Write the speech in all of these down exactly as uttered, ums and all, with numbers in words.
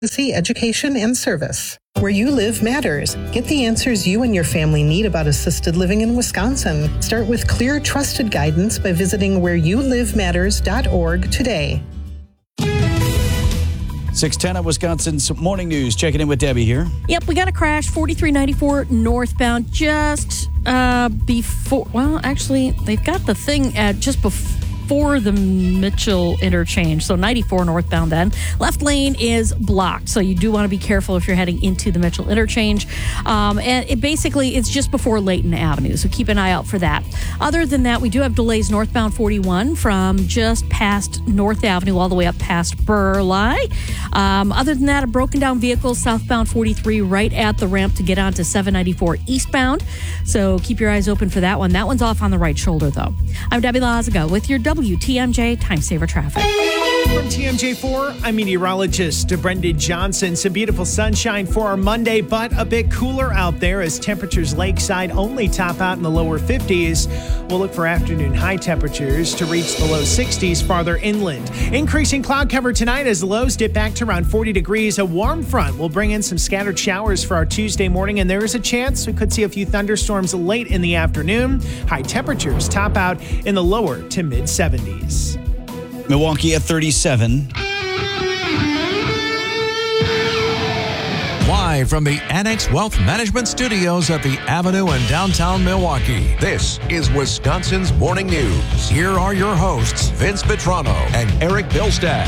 See education and service. Where you live matters. Get the answers you and your family need about assisted living in Wisconsin. Start with clear, trusted guidance by visiting where you live matters dot org today. six ten at Wisconsin's Morning News. Checking in with Debbie here. Yep, we got a crash, forty-three ninety-four northbound, just uh, before, well, actually, they've got the thing at just before. For the Mitchell interchange. So ninety-four northbound then. Left lane is blocked. So you do want to be careful if you're heading into the Mitchell interchange. Um, and it basically, it's just before Layton Avenue. So keep an eye out for that. Other than that, we do have delays northbound forty-one from just past North Avenue all the way up past Burleigh. Um, other than that, a broken down vehicle southbound forty-three right at the ramp to get onto seven ninety-four eastbound. So keep your eyes open for that one. That one's off on the right shoulder though. I'm Debbie Lazaga with your W T M J Time Saver Traffic. From T M J four, I'm meteorologist Brendan Johnson. Some beautiful sunshine for our Monday, but a bit cooler out there as temperatures lakeside only top out in the lower fifties. We'll look for afternoon high temperatures to reach the low sixties farther inland. Increasing cloud cover tonight as the lows dip back to around forty degrees. A warm front will bring in some scattered showers for our Tuesday morning, and there is a chance we could see a few thunderstorms late in the afternoon. High temperatures top out in the lower to mid seventies. Milwaukee at thirty-seven. Live from the Annex Wealth Management Studios at the Avenue in downtown Milwaukee, this is Wisconsin's Morning News. Here are your hosts, Vince Vitrano and Eric Bilstad.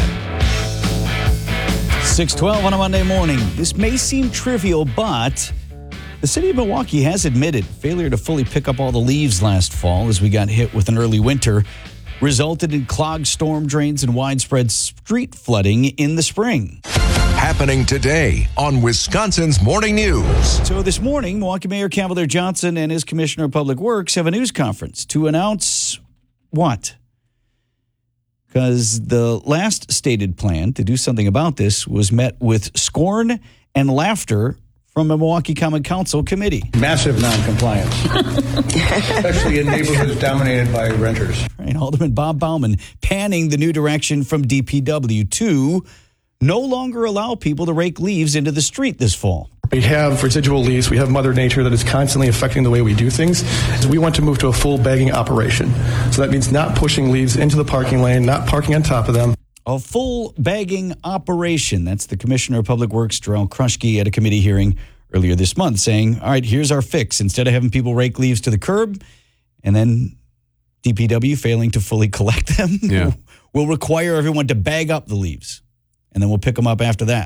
six twelve on a Monday morning. This may seem trivial, but the city of Milwaukee has admitted failure to fully pick up all the leaves last fall as we got hit with an early winter resulted in clogged storm drains and widespread street flooding in the spring. Happening today on Wisconsin's Morning News. So this morning, Milwaukee Mayor Cavalier Johnson and his Commissioner of Public Works have a news conference to announce what? Because the last stated plan to do something about this was met with scorn and laughter from a Milwaukee Common Council committee. Massive noncompliance, especially in neighborhoods dominated by renters. Right, Alderman Bob Bauman panning the new direction from D P W to no longer allow people to rake leaves into the street this fall. We have residual leaves. We have Mother Nature that is constantly affecting the way we do things. So we want to move to a full bagging operation. So that means not pushing leaves into the parking lane, not parking on top of them. A full bagging operation. That's the Commissioner of Public Works, Darrell Kruschke, at a committee hearing earlier this month saying, all right, here's our fix. Instead of having people rake leaves to the curb and then D P W failing to fully collect them, yeah. we'll require everyone to bag up the leaves and then we'll pick them up after that.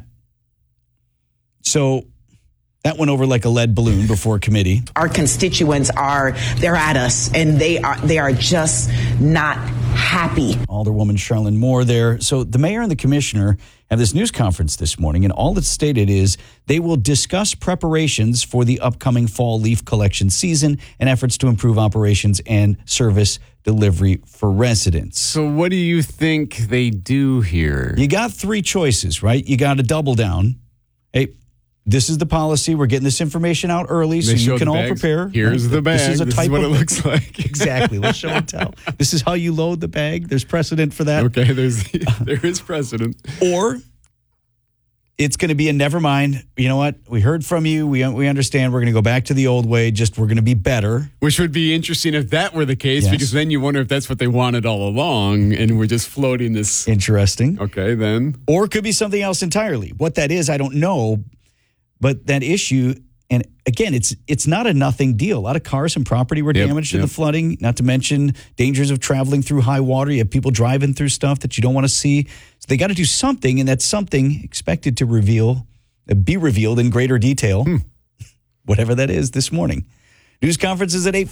So that went over like a lead balloon before committee. Our constituents are, they're at us and they are, they are just not happy. Alderwoman Charlene Moore there. So the mayor and the commissioner have this news conference this morning, and all that's stated is they will discuss preparations for the upcoming fall leaf collection season and efforts to improve operations and service delivery for residents. So what do you think they do here? You got three choices, right? You got to double down. Hey, this is the policy. We're getting this information out early so you can all bags. prepare. Here's right? the bag. This is a this type is what of it looks like. Exactly. Let's show and tell. This is how you load the bag. There's precedent for that. Okay, there's there is precedent. Or it's going to be a never mind. You know what? We heard from you. We we understand. We're going to go back to the old way. Just we're going to be better. Which would be interesting if that were the case, yes. because then you wonder if that's what they wanted all along, and we're just floating this. Interesting. Okay, then. Or it could be something else entirely. What that is, I don't know. But that issue, and again, it's it's not a nothing deal. A lot of cars and property were yep, damaged yep. in the flooding, not to mention dangers of traveling through high water. You have people driving through stuff that you don't want to see. So they got to do something, and that something expected to reveal, uh, be revealed in greater detail, hmm. whatever that is, this morning. News conference is at eight